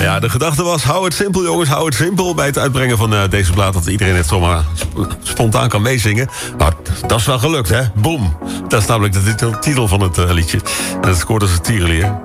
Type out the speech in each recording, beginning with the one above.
Ja, de gedachte was, hou het simpel jongens, hou het simpel. Bij het uitbrengen van deze plaat, dat iedereen het zomaar spontaan kan meezingen. Nou, dat is wel gelukt, hè? Boom. Dat is namelijk de titel van het liedje. En dat scoort als een tierenlier.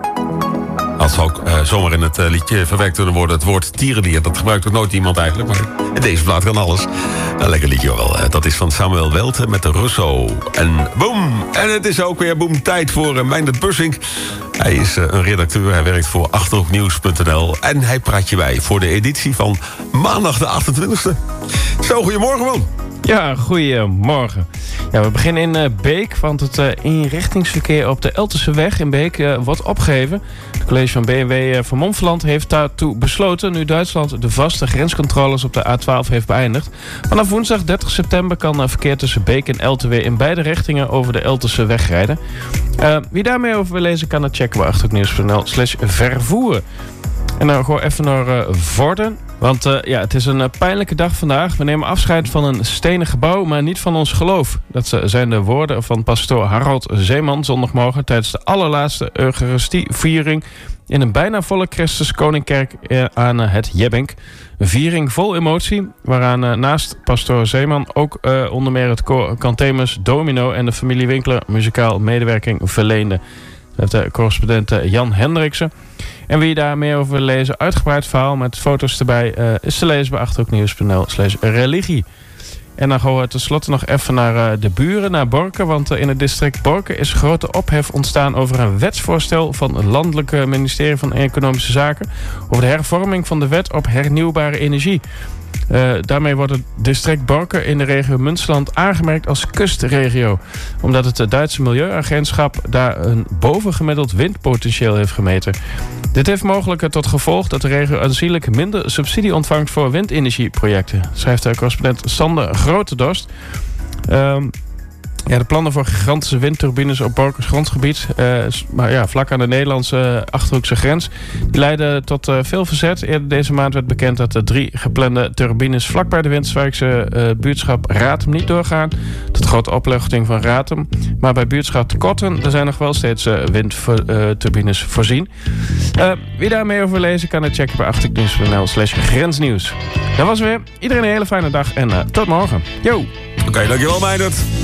Als ook zomaar in het liedje verwerkt kunnen worden, het woord tierenlier. Dat gebruikt ook nooit iemand eigenlijk, maar in deze plaat kan alles. Een lekker liedje wel. Dat is van Samuel Welte met de Russo. En boom! En het is ook weer boom tijd voor Meindert Bussink. Hij is een redacteur, hij werkt voor achterhoeknieuws.nl. En hij praat je bij voor de editie van maandag de 28e. Zo, goedemorgen man. Ja, goedemorgen. Ja, we beginnen in Beek, want het inrichtingsverkeer op de Elterseweg in Beek wordt opgeheven. Het college van BMW van Montferland heeft daartoe besloten, nu Duitsland de vaste grenscontroles op de A12 heeft beëindigd. Vanaf woensdag 30 september kan verkeer tussen Beek en Elte weer in beide richtingen over de Elterseweg rijden. Wie daar meer over wil lezen, kan het checken bij achterhoeknieuws.nl/vervoer. En dan gewoon even naar Vorden. Want het is een pijnlijke dag vandaag. We nemen afscheid van een stenen gebouw, maar niet van ons geloof. Dat zijn de woorden van pastoor Harold Zeeman zondagmorgen tijdens de allerlaatste Eucharistieviering in een bijna volle Christus Koningkerk aan het Jebbink. Een viering vol emotie, waaraan naast pastoor Zeeman ook onder meer het koor Cantemus Domino en de familie Winkler muzikaal medewerking verleende. Dat heeft de correspondent Jan Hendriksen. En wie daar meer over wil lezen, uitgebreid verhaal met foto's erbij, is te lezen bij achterhoeknieuws.nl/religie. En dan gaan we tenslotte nog even naar de buren, naar Borken. Want in het district Borken is grote ophef ontstaan over een wetsvoorstel van het landelijke ministerie van Economische Zaken over de hervorming van de wet op hernieuwbare energie. Daarmee wordt het district Borken in de regio Münsterland aangemerkt als kustregio. Omdat het Duitse Milieuagentschap daar een bovengemiddeld windpotentieel heeft gemeten. Dit heeft mogelijk tot gevolg dat de regio aanzienlijk minder subsidie ontvangt voor windenergieprojecten, schrijft de correspondent Sander Grotendorst. De plannen voor gigantische windturbines op Borkens grondgebied, vlak aan de Nederlandse Achterhoekse grens, die leiden tot veel verzet. Eerder deze maand werd bekend dat de 3 geplande turbines vlak bij de Winterswijkse buurtschap Ratum niet doorgaan. Tot grote opluchting van Ratum. Maar bij buurtschap Kotten, er zijn nog wel steeds windturbines voorzien. Wie daar meer over wil lezen, kan het checken bij achterhoeknieuws.nl/grensnieuws. Dat was weer. Iedereen een hele fijne dag en tot morgen. Yo! Oké, dankjewel Meindert.